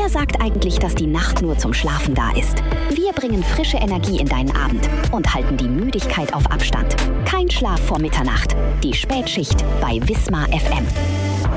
Wer sagt eigentlich, dass die Nacht nur zum Schlafen da ist? Wir bringen frische Energie in deinen Abend und halten die Müdigkeit auf Abstand. Kein Schlaf vor Mitternacht. Die Spätschicht bei Wismar FM.